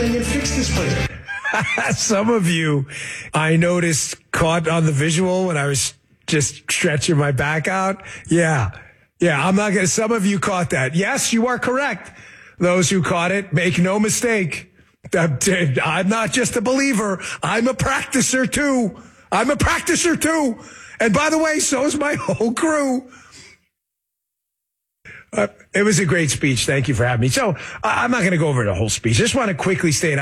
thing and fix this place. Some of you, I noticed, caught on the visual when I was just stretching my back out. Yeah, I'm not going to, some of you caught that. Yes, you are correct. Those who caught it, make no mistake. I'm not just a believer. I'm a practicer too. And by the way, so is my whole crew. It was a great speech. Thank you for having me. So I'm not going to go over the whole speech. I just want to quickly state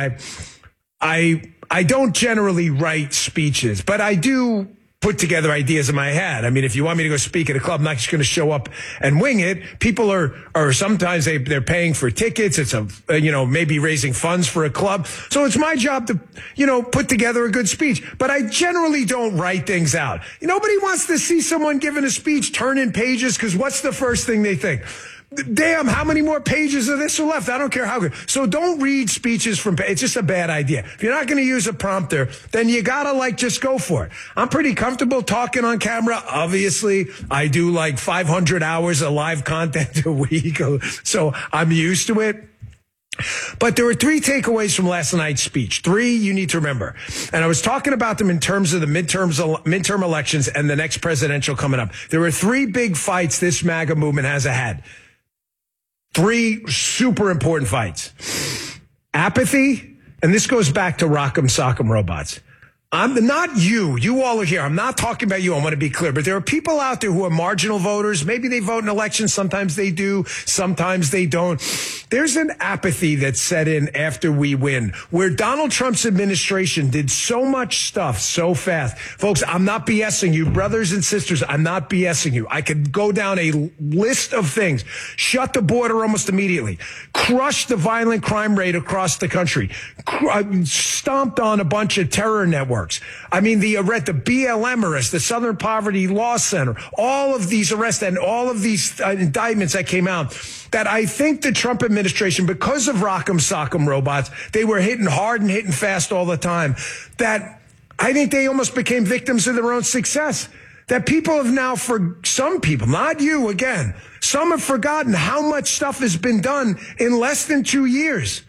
I don't generally write speeches, but I do put together ideas in my head. I mean, if you want me to go speak at a club, I'm not just going to show up and wing it. People are sometimes they're paying for tickets. It's maybe raising funds for a club. So it's my job to, put together a good speech, but I generally don't write things out. Nobody wants to see someone giving a speech turning pages, because what's the first thing they think? Damn, how many more pages of this are left? I don't care how good. So don't read speeches it's just a bad idea. If you're not going to use a prompter, then you gotta just go for it. I'm pretty comfortable talking on camera. Obviously, I do 500 hours of live content a week. So I'm used to it. But there were 3 takeaways from last night's speech. 3 you need to remember. And I was talking about them in terms of the midterm elections and the next presidential coming up. There were 3 big fights this MAGA movement has ahead. 3 super important fights. Apathy, and this goes back to Rock'em Sock'em Robots. I'm not you. You all are here. I'm not talking about you. I want to be clear. But there are people out there who are marginal voters. Maybe they vote in elections. Sometimes they do. Sometimes they don't. There's an apathy that set in after we win, where Donald Trump's administration did so much stuff so fast. Folks, I'm not BSing you. Brothers and sisters, I'm not BSing you. I could go down a list of things. Shut the border almost immediately. Crush the violent crime rate across the country. Stomped on a bunch of terror networks. I mean, the BLM arrest, the Southern Poverty Law Center, all of these arrests and all of these indictments that came out, that I think the Trump administration, because of Rock'em Sock'em Robots, they were hitting hard and hitting fast all the time, that I think they almost became victims of their own success. That people have now, for some people, not you again, some have forgotten how much stuff has been done in less than 2 years.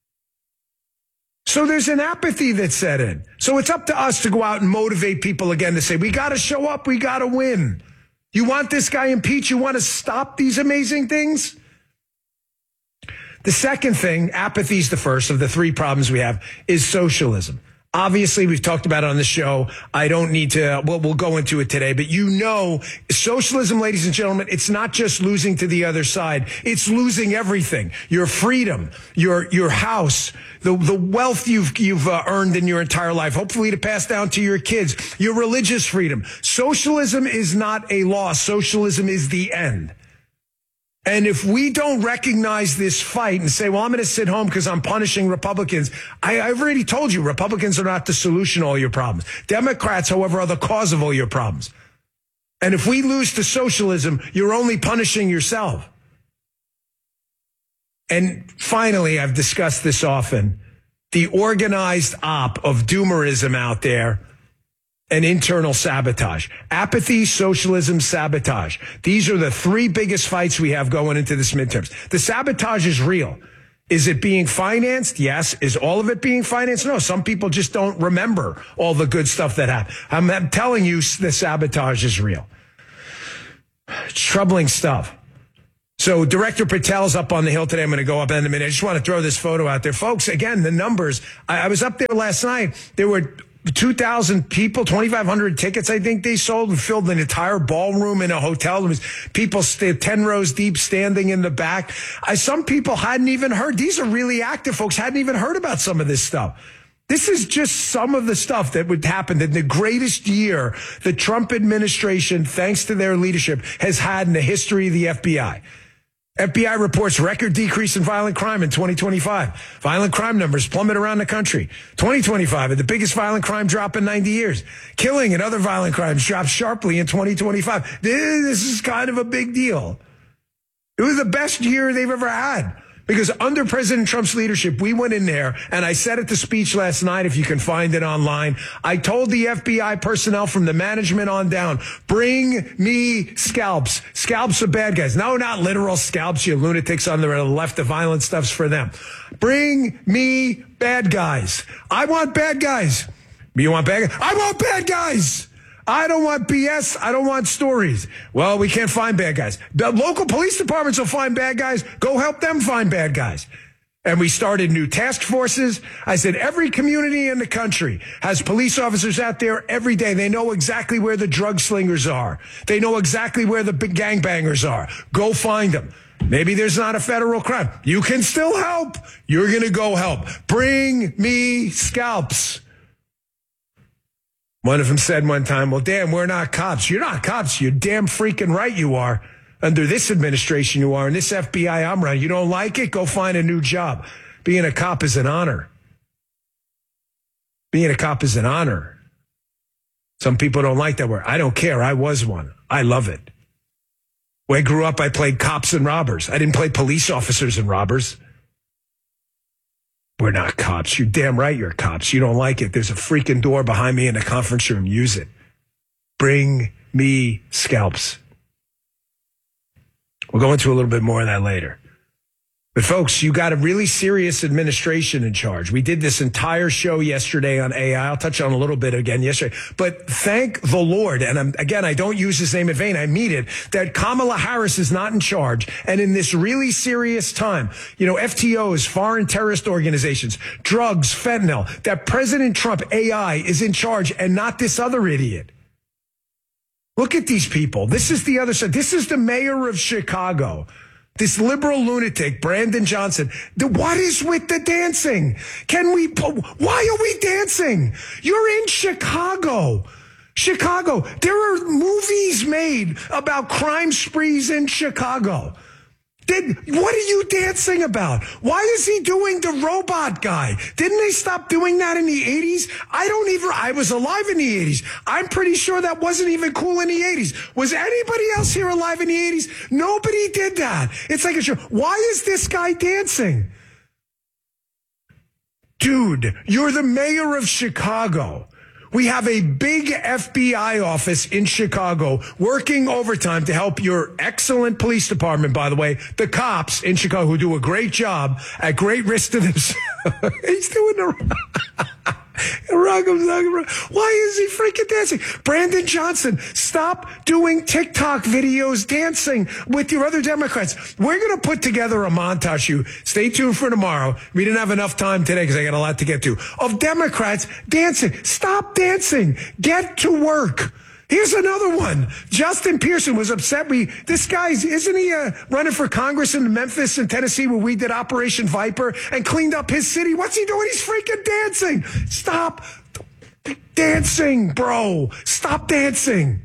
So there's an apathy that set in. So it's up to us to go out and motivate people again to say, we got to show up, we got to win. You want this guy impeached? You want to stop these amazing things? The second thing, apathy is the first of the 3 problems we have, is socialism. Obviously, we've talked about it on the show. I don't need to, we'll go into it today, but socialism, ladies and gentlemen, it's not just losing to the other side. It's losing everything. Your freedom, your house, the wealth you've earned in your entire life, hopefully to pass down to your kids, your religious freedom. Socialism is not a loss. Socialism is the end. And if we don't recognize this fight and say, well, I'm going to sit home because I'm punishing Republicans, I've already told you, Republicans are not the solution to all your problems. Democrats, however, are the cause of all your problems. And if we lose to socialism, you're only punishing yourself. And finally, I've discussed this often, the organized op of doomerism out there and internal sabotage. Apathy, socialism, sabotage. These are the 3 biggest fights we have going into this midterms. The sabotage is real. Is it being financed? Yes. Is all of it being financed? No. Some people just don't remember all the good stuff that happened. I'm telling you, the sabotage is real. It's troubling stuff. So Director Patel's up on the Hill today. I'm going to go up in a minute. I just want to throw this photo out there. Folks, again, the numbers. I was up there last night. There were 2,000 people, 2,500 tickets, I think they sold, and filled an entire ballroom in a hotel. There was people 10 rows deep standing in the back. Some people hadn't even heard. These are really active folks, hadn't even heard about some of this stuff. This is just some of the stuff that would happen in the greatest year the Trump administration, thanks to their leadership, has had in the history of the FBI. FBI reports record decrease in violent crime in 2025. Violent crime numbers plummet around the country. 2025, the biggest violent crime drop in 90 years. Killing and other violent crimes dropped sharply in 2025. This is kind of a big deal. It was the best year they've ever had. Because under President Trump's leadership, we went in there, and I said at the speech last night, if you can find it online, I told the FBI personnel from the management on down, bring me scalps. Scalps are bad guys. No, not literal scalps, you lunatics on the left. The violent stuff's for them. Bring me bad guys. I want bad guys. You want bad guys? I want bad guys. I don't want BS. I don't want stories. Well, we can't find bad guys. The local police departments will find bad guys. Go help them find bad guys. And we started new task forces. I said every community in the country has police officers out there every day. They know exactly where the drug slingers are. They know exactly where the big gangbangers are. Go find them. Maybe there's not a federal crime. You can still help. You're going to go help. Bring me scalps. One of them said one time, well, damn, we're not cops. You're not cops. You're damn freaking right you are. Under this administration you are. And this FBI I'm running. You don't like it? Go find a new job. Being a cop is an honor. Being a cop is an honor. Some people don't like that word. I don't care. I was one. I love it. When I grew up, I played cops and robbers. I didn't play police officers and robbers. We're not cops. You're damn right you're cops. You don't like it. There's a freaking door behind me in the conference room. Use it. Bring me scalps. We'll go into a little bit more of that later. But folks, you got a really serious administration in charge. We did this entire show yesterday on AI. I'll touch on a little bit again yesterday. But thank the Lord, and I don't use his name in vain, I mean it, that Kamala Harris is not in charge. And in this really serious time, FTOs, foreign terrorist organizations, drugs, fentanyl, that President Trump, AI, is in charge and not this other idiot. Look at these people. This is the other side. This is the mayor of Chicago. This liberal lunatic, Brandon Johnson. What is with the dancing? Why are we dancing? You're in Chicago. Chicago. There are movies made about crime sprees in Chicago. What are you dancing about? Why is he doing the robot guy? Didn't they stop doing that in the 80s? I was alive in the 80s. I'm pretty sure that wasn't even cool in the 80s. Was anybody else here alive in the 80s? Nobody did that. It's like a show. Why is this guy dancing? Dude, you're the mayor of Chicago. We have a big FBI office in Chicago working overtime to help your excellent police department, by the way, the cops in Chicago who do a great job at great risk to themselves. He's doing the why is he freaking dancing? Brandon Johnson, stop doing TikTok videos dancing with your other Democrats. We're going to put together a montage. You stay tuned for tomorrow. We didn't have enough time today because I got a lot to get to. Of Democrats dancing. Stop dancing. Get to work. Here's another one. Justin Pearson was upset. Isn't he running for Congress in Memphis and Tennessee where we did Operation Viper and cleaned up his city? What's he doing? He's freaking dancing. Stop dancing, bro. Stop dancing.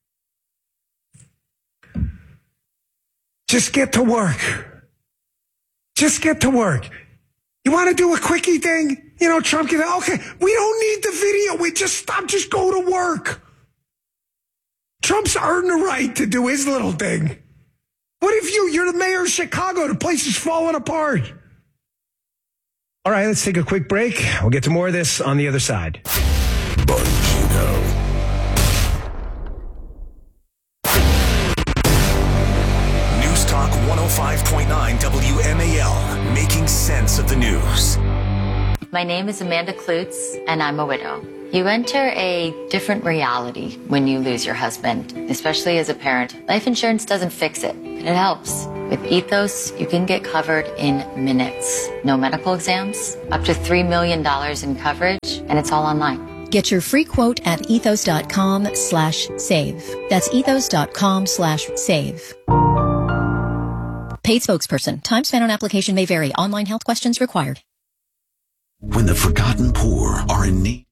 Just get to work. Just get to work. You want to do a quickie thing? Trump can, okay, we don't need the video. We just go to work. Trump's earned the right to do his little thing. What if you're the mayor of Chicago? The place is falling apart. All right, let's take a quick break. We'll get to more of this on the other side. Bongino. News Talk 105.9 WMAL, making sense of the news. My name is Amanda Klutz, and I'm a widow. You enter a different reality when you lose your husband, especially as a parent. Life insurance doesn't fix it, but it helps. With Ethos, you can get covered in minutes. No medical exams, up to $3 million in coverage, and it's all online. Get your free quote at ethos.com/save. That's ethos.com/save. Paid spokesperson. Time spent on application may vary. Online health questions required. When the forgotten poor are in need.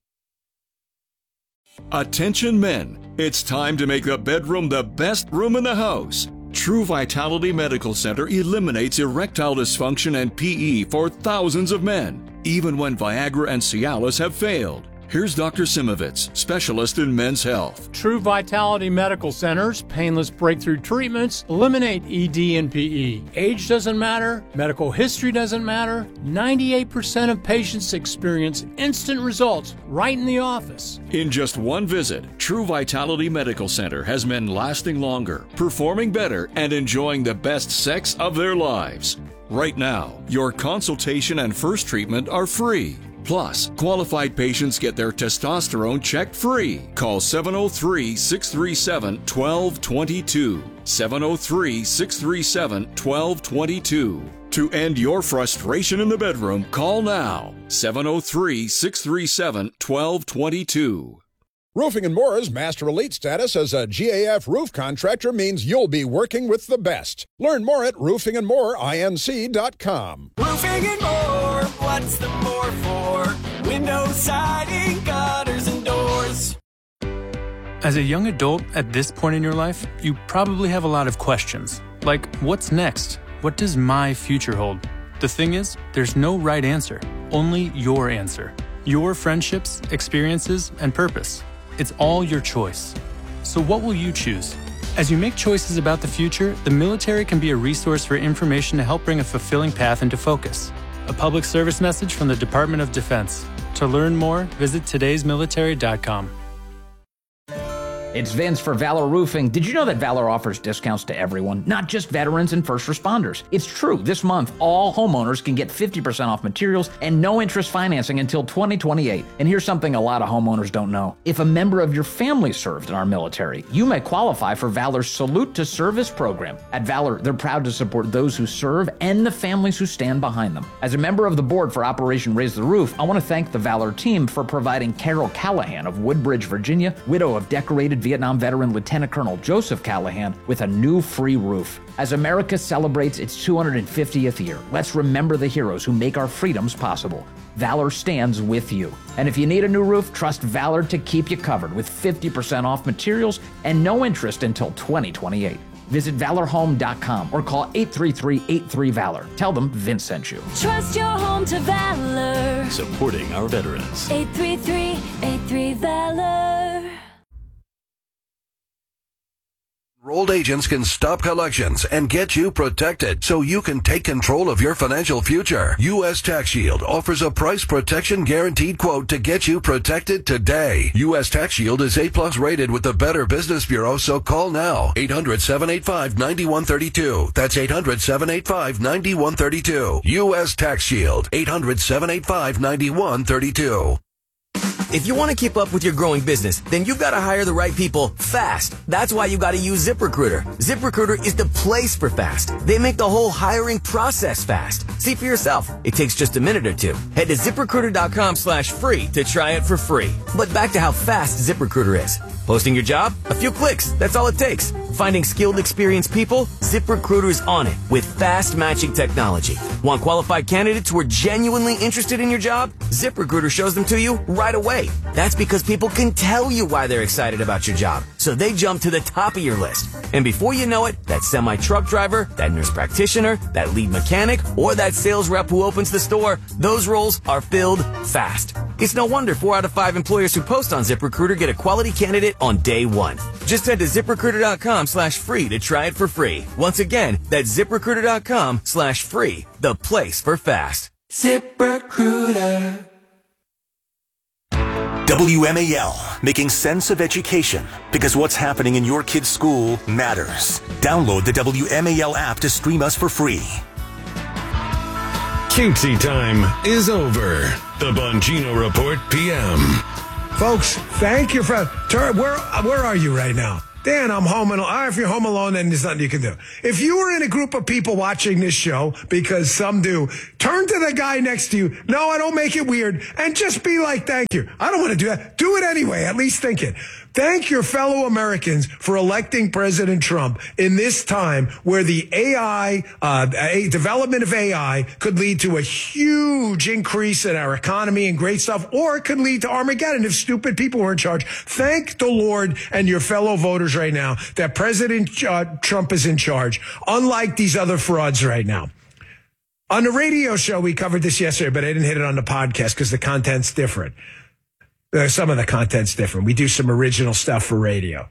Attention men, it's time to make the bedroom the best room in the house. True Vitality Medical Center eliminates erectile dysfunction and PE for thousands of men, even when Viagra and Cialis have failed. Here's Dr. Simovitz, specialist in men's health. True Vitality Medical Center's painless breakthrough treatments eliminate ED and PE. Age doesn't matter. Medical history doesn't matter. 98% of patients experience instant results right in the office. In just one visit, True Vitality Medical Center has men lasting longer, performing better, and enjoying the best sex of their lives. Right now, your consultation and first treatment are free. Plus, qualified patients get their testosterone checked free. Call 703-637-1222. 703-637-1222. To end your frustration in the bedroom, call now. 703-637-1222. Roofing & More's Master Elite status as a GAF roof contractor means you'll be working with the best. Learn more at roofingandmoreinc.com. Roofing and More, what's the more for? Windows, siding, gutters, and doors. As a young adult at this point in your life, you probably have a lot of questions. Like, what's next? What does my future hold? The thing is, there's no right answer, only your answer. Your friendships, experiences, and purpose. It's all your choice. So what will you choose? As you make choices about the future, the military can be a resource for information to help bring a fulfilling path into focus. A public service message from the Department of Defense. To learn more, visit todaysmilitary.com. It's Vince for Valor Roofing. Did you know that Valor offers discounts to everyone, not just veterans and first responders? It's true. This month, all homeowners can get 50% off materials and no interest financing until 2028. And here's something a lot of homeowners don't know. If a member of your family served in our military, you may qualify for Valor's Salute to Service program. At Valor, they're proud to support those who serve and the families who stand behind them. As a member of the board for Operation Raise the Roof, I want to thank the Valor team for providing Carol Callahan of Woodbridge, Virginia, widow of decorated Vietnam veteran Lieutenant Colonel Joseph Callahan, with a new free roof. As America celebrates its 250th year, let's remember the heroes who make our freedoms possible. Valor stands with you. And if you need a new roof, trust Valor to keep you covered with 50% off materials and no interest until 2028. Visit valorhome.com or call 833-83-VALOR. Tell them Vince sent you. Trust your home to Valor. Supporting our veterans. 833-83-VALOR. Enrolled agents can stop collections and get you protected so you can take control of your financial future. U.S. Tax Shield offers a price protection guaranteed quote to get you protected today. U.S. Tax Shield is A+ rated with the Better Business Bureau, so call now. 800-785-9132. That's 800-785-9132. U.S. Tax Shield. 800-785-9132. If you want to keep up with your growing business, then you've got to hire the right people fast. That's why you got to use ZipRecruiter. ZipRecruiter is the place for fast. They make the whole hiring process fast. See for yourself. It takes just a minute or two. Head to ZipRecruiter.com/free to try it for free. But back to how fast ZipRecruiter is. Posting your job? A few clicks. That's all it takes. Finding skilled, experienced people? ZipRecruiter's on it with fast matching technology. Want qualified candidates who are genuinely interested in your job? ZipRecruiter shows them to you right away. That's because people can tell you why they're excited about your job, so they jump to the top of your list. And before you know it, that semi-truck driver, that nurse practitioner, that lead mechanic, or that sales rep who opens the store, those roles are filled fast. It's no wonder 4 out of 5 employers who post on ZipRecruiter get a quality candidate on day one. Just head to ZipRecruiter.com/free to try it for free. Once again, that's ZipRecruiter.com/free, the place for fast. ZipRecruiter. WMAL, making sense of education, because what's happening in your kid's school matters. Download the WMAL app to stream us for free. Cutesy time is over. The Bongino Report PM. Folks, thank you for... Where are you right now? Dan, I'm home alone. If you're home alone, then there's nothing you can do. If you were in a group of people watching this show, because some do, turn to the guy next to you. No, I don't make it weird. And just be like, thank you. I don't want to do that. Do it anyway. At least think it. Thank your fellow Americans for electing President Trump in this time where the development of AI could lead to a huge increase in our economy and great stuff, or it could lead to Armageddon if stupid people were in charge. Thank the Lord and your fellow voters right now that President Trump is in charge, unlike these other frauds right now. On the radio show, we covered this yesterday, but I didn't hit it on the podcast because the content's different. Some of the content's different. We do some original stuff for radio.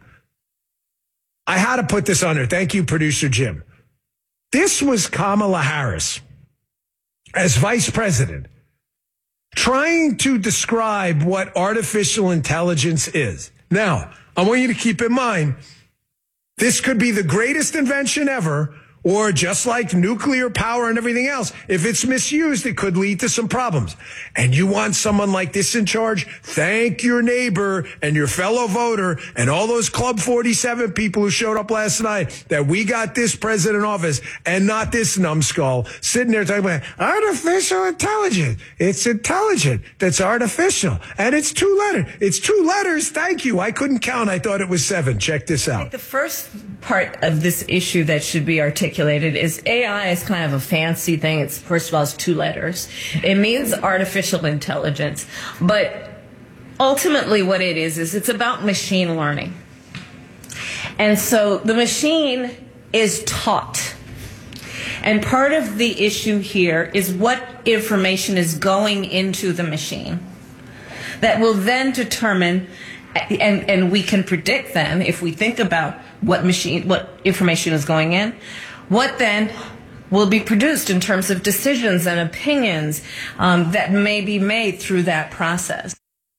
I had to put this on there. Thank you, producer Jim. This was Kamala Harris as vice president trying to describe what artificial intelligence is. Now, I want you to keep in mind, this could be the greatest invention ever, or just like nuclear power and everything else, if it's misused, it could lead to some problems. And you want someone like this in charge? Thank your neighbor and your fellow voter and all those Club 47 people who showed up last night that we got this president in office and not this numbskull sitting there talking about artificial intelligence. It's intelligent. That's artificial. And it's 2 letters. It's 2 letters. Thank you. I couldn't count. I thought it was 7. Check this out. I think the first part of this issue that should be articulated is AI is kind of a fancy thing. It's, first of all, it's 2 letters. It means artificial intelligence. But ultimately what it is it's about machine learning. And so the machine is taught. And part of the issue here is what information is going into the machine that will then determine, and we can predict then, if we think about what information is going in, what then will be produced in terms of decisions and opinions that may be made through that process.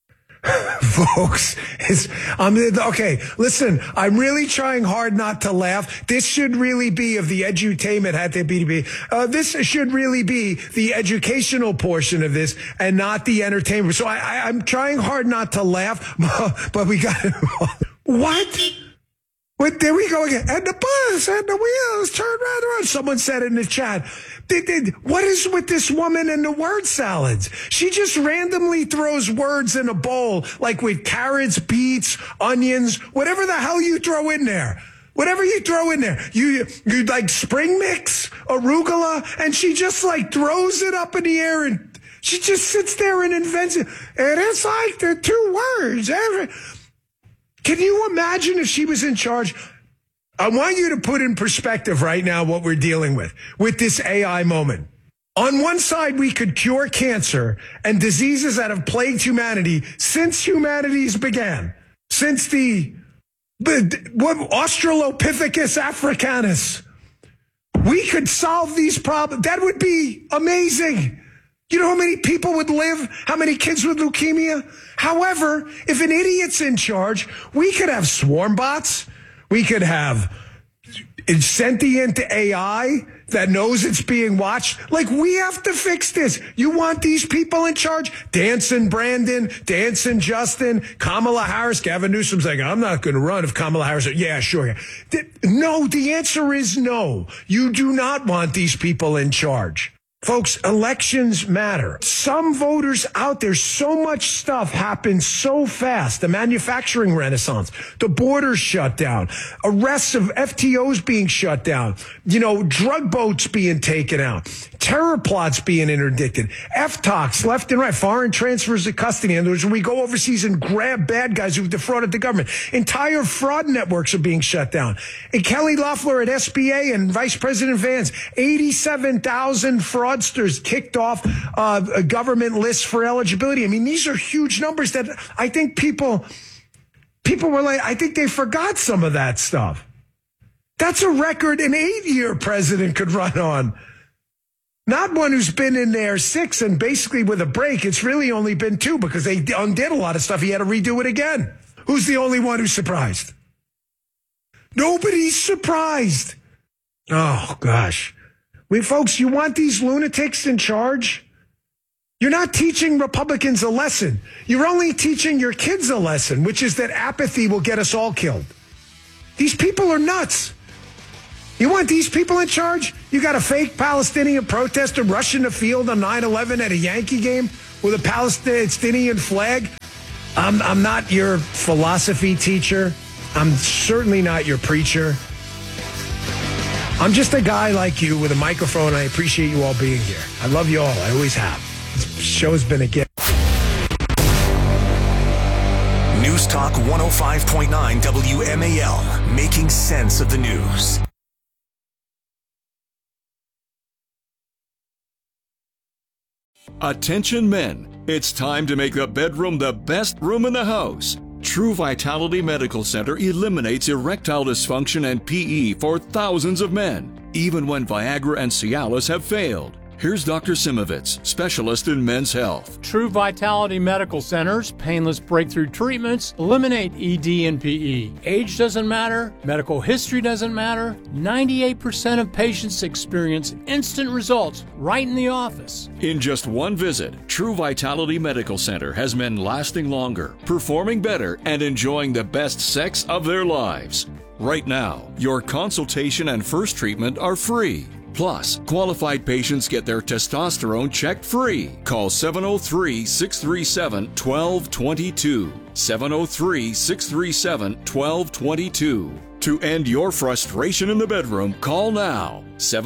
Folks, okay, listen, I'm really trying hard not to laugh. This should really be, of the edutainment had to be, this should really be the educational portion of this and not the entertainment. So I'm trying hard not to laugh, but we got it. What? But there we go again. And the bus and the wheels turn round and round. Someone said in the chat, what is with this woman and the word salads? She just randomly throws words in a bowl, like with carrots, beets, onions, whatever the hell you throw in there. Whatever you throw in there. You like spring mix, arugula, and she just like throws it up in the air and she just sits there and invents it. And it's like the 2 words. Can you imagine if she was in charge? I want you to put in perspective right now what we're dealing with this AI moment. On one side, we could cure cancer and diseases that have plagued humanity since humanity's began. Since the Australopithecus africanus. We could solve these problems. That would be amazing. You know how many people would live? How many kids with leukemia? However, if an idiot's in charge, we could have swarm bots. We could have sentient AI that knows it's being watched. Like, we have to fix this. You want these people in charge? Dancing Brandon, Dancing Justin, Kamala Harris. Gavin Newsom's like, I'm not going to run if Kamala Harris. Yeah, sure. No, the answer is no. You do not want these people in charge. Folks, elections matter. Some voters out there, so much stuff happens so fast. The manufacturing renaissance, the borders shut down, arrests of FTOs being shut down, drug boats being taken out, terror plots being interdicted, FTOCs left and right, foreign transfers of custody. In other words, when we go overseas and grab bad guys who've defrauded the government, entire fraud networks are being shut down. And Kelly Loeffler at SBA and Vice President Vance, 87,000 fraudsters kicked off a government list for eligibility. I mean, these are huge numbers that I think people were like, I think they forgot some of that stuff. That's a record an 8-year president could run on. Not one who's been in there 6 and basically with a break. It's really only been 2 because they undid a lot of stuff. He had to redo it again. Who's the only one who's surprised? Nobody's surprised. Oh, gosh. Folks, you want these lunatics in charge? You're not teaching Republicans a lesson. You're only teaching your kids a lesson, which is that apathy will get us all killed. These people are nuts. You want these people in charge? You got a fake Palestinian protester rushing the field on 9/11 at a Yankee game with a Palestinian flag? I'm not your philosophy teacher. I'm certainly not your preacher. I'm just a guy like you with a microphone. I appreciate you all being here. I love you all. I always have. This show's been a gift. News Talk 105.9 WMAL, making sense of the news. Attention men, it's time to make the bedroom the best room in the house. True Vitality Medical Center eliminates erectile dysfunction and PE for thousands of men, even when Viagra and Cialis have failed. Here's Dr. Simovitz, specialist in men's health. True Vitality Medical Center's painless breakthrough treatments eliminate ED and PE. Age doesn't matter. Medical history doesn't matter. 98% of patients experience instant results right in the office. In just one visit, True Vitality Medical Center has men lasting longer, performing better, and enjoying the best sex of their lives. Right now, your consultation and first treatment are free. Plus, qualified patients get their testosterone checked free. Call 703-637-1222. 703-637-1222. To end your frustration in the bedroom, call now.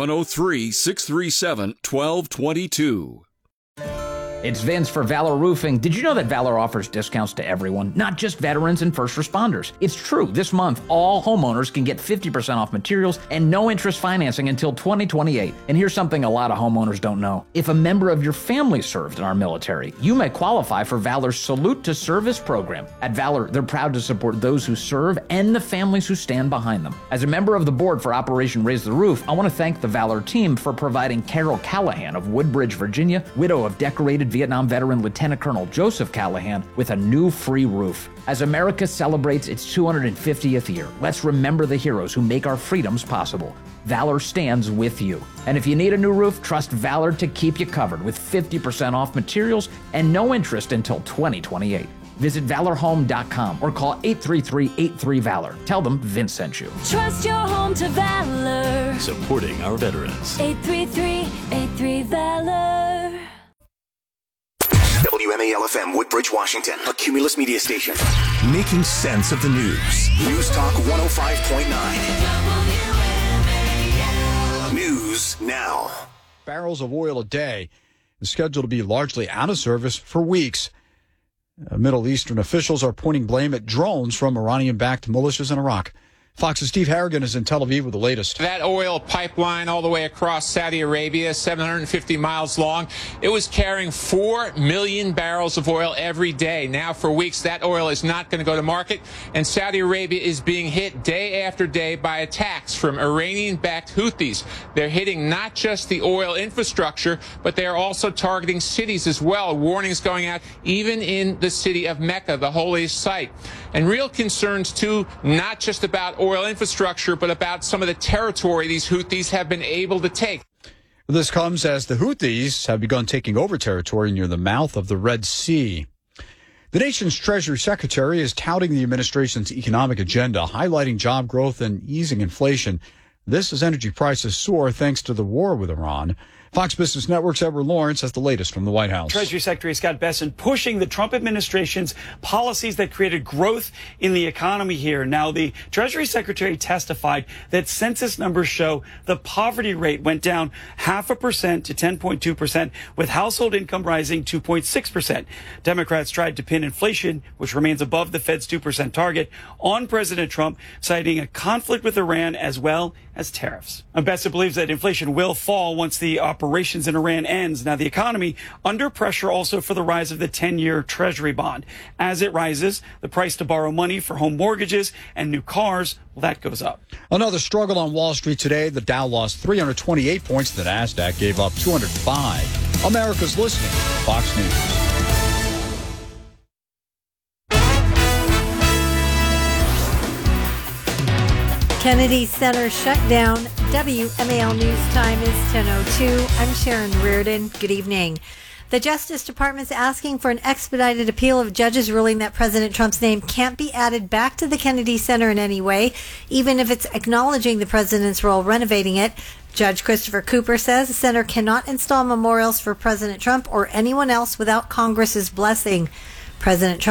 703-637-1222. It's Vince for Valor Roofing. Did you know that Valor offers discounts to everyone, not just veterans and first responders? It's true. This month, all homeowners can get 50% off materials and no interest financing until 2028. And here's something a lot of homeowners don't know. If a member of your family served in our military, you may qualify for Valor's Salute to Service program. At Valor, they're proud to support those who serve and the families who stand behind them. As a member of the board for Operation Raise the Roof, I want to thank the Valor team for providing Carol Callahan of Woodbridge, Virginia, widow of decorated Vietnam veteran Lieutenant Colonel Joseph Callahan, with a new free roof. As America celebrates its 250th year, let's remember the heroes who make our freedoms possible. Valor stands with you. And if you need a new roof, trust Valor to keep you covered with 50% off materials and no interest until 2028. Visit ValorHome.com or call 833-83-VALOR. Tell them Vince sent you. Trust your home to Valor. Supporting our veterans. 833-83-VALOR. WMAL-FM, Woodbridge, Washington, a Cumulus media station. Making sense of the news. News Talk 105.9. News now. Barrels of oil a day is scheduled to be largely out of service for weeks. Middle Eastern officials are pointing blame at drones from Iranian-backed militias in Iraq. Fox's Steve Harrigan is in Tel Aviv with the latest. That oil pipeline all the way across Saudi Arabia, 750 miles long, it was carrying 4 million barrels of oil every day. Now, for weeks, that oil is not going to go to market, and Saudi Arabia is being hit day after day by attacks from Iranian-backed Houthis. They're hitting not just the oil infrastructure, but they are also targeting cities as well. Warnings going out even in the city of Mecca, the holiest site. And real concerns, too, not just about oil infrastructure, but about some of the territory these Houthis have been able to take. This comes as the Houthis have begun taking over territory near the mouth of the Red Sea. The nation's Treasury Secretary is touting the administration's economic agenda, highlighting job growth and easing inflation. This as energy prices soar thanks to the war with Iran. Fox Business Network's Edward Lawrence has the latest from the White House. Treasury Secretary Scott Bessent pushing the Trump administration's policies that created growth in the economy here. Now, the Treasury Secretary testified that census numbers show the poverty rate went down 0.5% to 10.2%, with household income rising 2.6%. Democrats tried to pin inflation, which remains above the Fed's 2% target, on President Trump, citing a conflict with Iran as well as tariffs. Bessent believes that inflation will fall once the operations in Iran ends. Now, the economy under pressure also for the rise of the 10-year Treasury bond. As it rises, the price to borrow money for home mortgages and new cars, well, that goes up. Another struggle on Wall Street today. The Dow lost 328 points. The Nasdaq gave up 205. America's listening to Fox News. Kennedy Center shut down. WMAL News Time is 10:02. I'm Sharon Reardon. Good evening. The Justice Department's asking for an expedited appeal of judges ruling that President Trump's name can't be added back to the Kennedy Center in any way, even if it's acknowledging the president's role renovating it. Judge Christopher Cooper says the center cannot install memorials for President Trump or anyone else without Congress's blessing. President Trump